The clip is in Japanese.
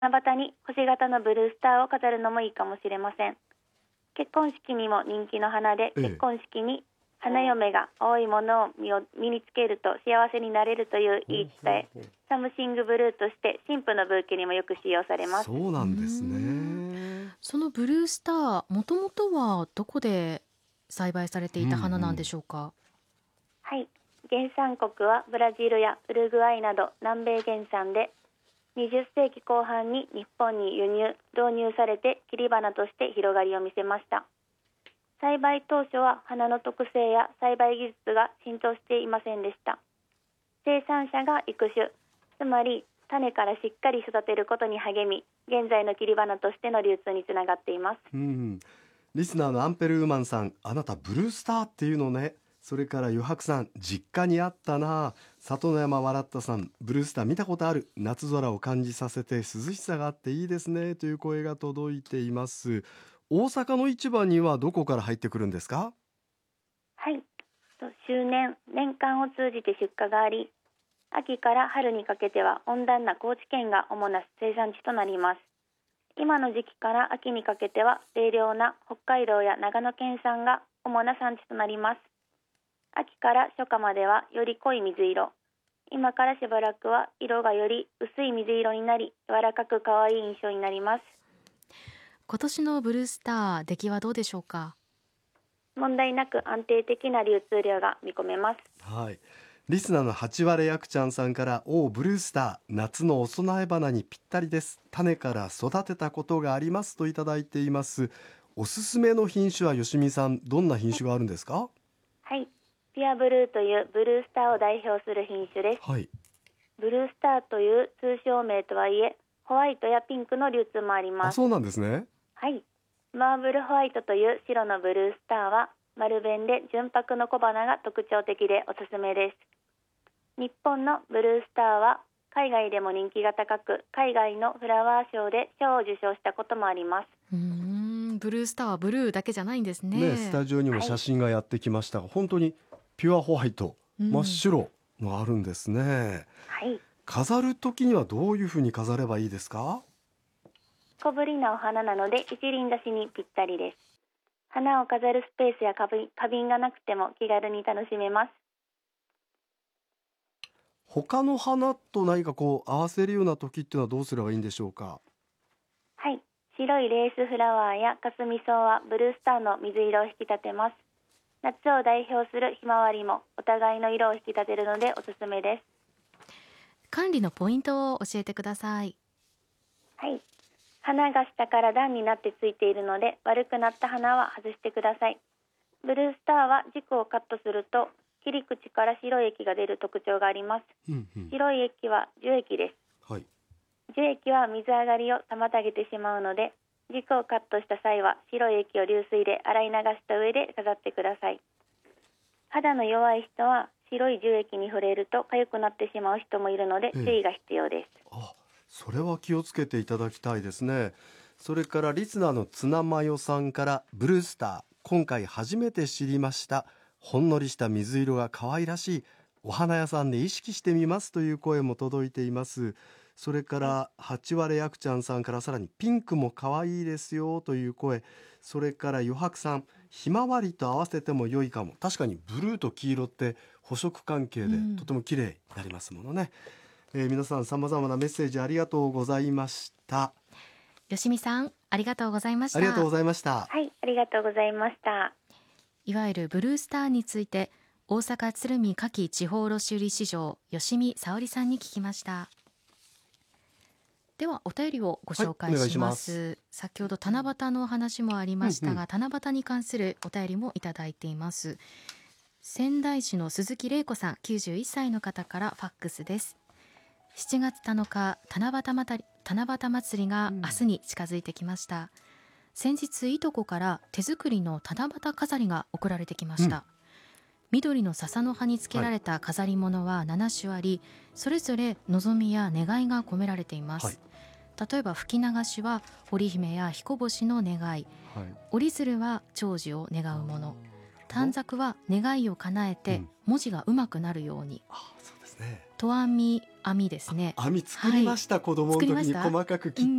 七夕に星型のブルースターを飾るのもいいかもしれません。結婚式にも人気の花で、結婚式に花嫁が青いものを身につけると幸せになれるという言い伝え、サムシングブルーとして新婦のブーケにもよく使用されます。 そうなんですね。 そのブルースター、もともとはどこで栽培されていた花なんでしょうか？ はい、原産国はブラジルやウルグアイなど南米原産で、20世紀後半に日本に導入されて切り花として広がりを見せました。栽培当初は花の特性や栽培技術が浸透していませんでした。生産者が育種、つまり種からしっかり育てることに励み、現在の切り花としての流通につながっています。 リスナーのアンペルウーマンさん、あなたブルースターっていうのね。それから余白さん、実家にあったな。里の山笑ったさん、ブルースター見たことある。夏空を感じさせて涼しさがあっていいですね、という声が届いています。大阪の市場にはどこから入ってくるんですか？ はい、年間を通じて出荷があり、秋から春にかけては温暖な高知県が主な生産地となります。今の時期から秋にかけては冷涼な北海道や長野県産が主な産地となります。秋から初夏まではより濃い水色、今からしばらくは色がより薄い水色になり、柔らかく可愛い印象になります。 今年のブルースター、出来はどうでしょうか？ 問題なく安定的な流通量が見込めます。 はい、リスナーの八割やくちゃんさんから、ブルースター、夏のお供え花にぴったりです。種から育てたことがありますといただいています。おすすめの品種は吉見さん、どんな品種があるんですか？ はい、ピュアブルーというブルースターを代表する品種です。 はい、 ブルースターという通称名とはいえ、ホワイトやピンクの流通もあります。 そうなんですね。 はい、マーブルホワイトという白のブルースターは丸弁で純白の小花が特徴的でおすすめです。日本のブルースターは海外でも人気が高く、海外のフラワーショーで賞を受賞したこともあります。 ブルースターはブルーだけじゃないんですね。 スタジオにも写真がやってきましたが、本当にピュアホワイト、真っ白のあるんですね。 はい、 飾る時にはどういうふうに飾ればいいですか？ 小ぶりなお花なので一輪挿しにぴったりです。花を飾るスペースや花瓶がなくても気軽に楽しめます。 他の花と何か合わせるような時っていうのはどうすればいいんでしょうか？ はい、白いレースフラワーやかすみ草はブルースターの水色を引き立てます。夏を代表するひまわりもお互いの色を引き立てるのでおすすめです。 管理のポイントを教えてください。 はい、花が下から段になってついているので、悪くなった花は外してください。ブルースターは軸をカットすると切り口から白い液が出る特徴があります。白い液は樹液です。樹液は水上がりを妨げてしまうので、軸をカットした際は白い液を流水で洗い流した上で飾ってください。肌の弱い人は白い樹液に触れると痒くなってしまう人もいるので注意が必要です。 それは気をつけていただきたいですね。それからリスナーのツナマヨさんから、ブルースター、今回初めて知りました。ほんのりした水色が可愛らしい。お花屋さんで意識してみますという声も届いています。それから八割やくちゃんさんから、さらにピンクも可愛いですよという声。それから余白さん、ひまわりと合わせても良いかも。確かにブルーと黄色って補色関係でとても綺麗になりますものね。皆さん様々なメッセージありがとうございました。 吉見さん、ありがとうございました。 ありがとうございました。 はい、ありがとうございました。 いわゆるブルースターについて、大阪鶴見夏季地方卸売市場吉見沙織さんに聞きました。ではお便りをご紹介します。先ほど七夕の話もありましたが、七夕に関するお便りもいただいています。仙台市の鈴木玲子さん、91歳の方からファックスです。7月7日七夕祭りが明日に近づいてきました。先日いとこから手作りの七夕飾りが送られてきました。緑の笹の葉につけられた飾り物は7種あり、それぞれ望みや願いが込められています。例えば吹き流しは織姫や彦星の願い、折り鶴は長寿を願うもの、短冊は願いを叶えて文字がうまくなるように、 そうですね。 と編みですね。 編み作りました、子供の時に細かく切っ